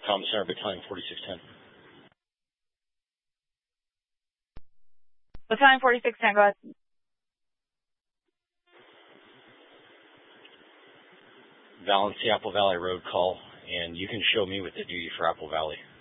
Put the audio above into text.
Commissar Battalion 4610. Battalion 4610, go ahead. Balance the Apple Valley Road call, and you can show me with the duty for Apple Valley.